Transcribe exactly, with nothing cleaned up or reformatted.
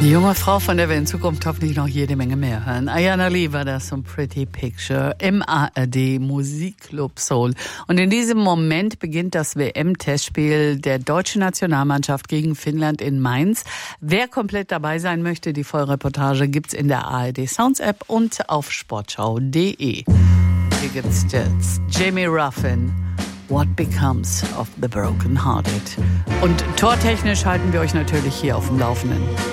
Die junge Frau, von der wir in Zukunft hoffentlich noch jede Menge mehr hören. Ayana Lee war das so Pretty Picture im A R D Musikclub Soul. Und in diesem Moment beginnt das W M-Testspiel der deutschen Nationalmannschaft gegen Finnland in Mainz. Wer komplett dabei sein möchte, die Vollreportage gibt's in der A R D Sounds App und auf sportschau punkt de. Hier gibt's jetzt Jamie Ruffin. What Becomes of the Broken Hearted. Und tortechnisch halten wir euch natürlich hier auf dem Laufenden.